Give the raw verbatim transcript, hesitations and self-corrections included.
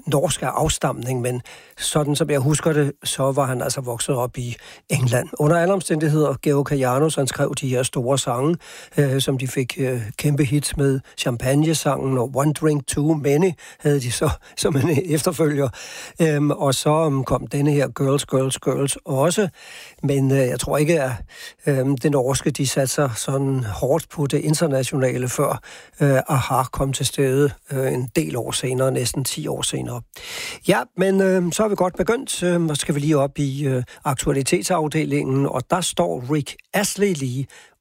norsk afstamning, men sådan som jeg husker det, så var han altså vokset op i England. Under alle omstændigheder, Georg Kajanus, han skrev de her store sange, øh, som de fik øh, kæmpe hits med. Champagne-sangen og One Drink Too Many havde de så som en efterfølger. Øhm, og så um, kom denne her Girls, Girls, Girls også. Men øh, jeg tror ikke, at øh, den norske, de satte sig sådan hårdt på det internationale, før øh, Aha kom til stede øh, en del år senere, næsten ti år senere. Ja, men øh, så er vi godt begyndt, øh, og skal vi lige op i øh, aktualitetsafdelingen, og der står Rick Astley lige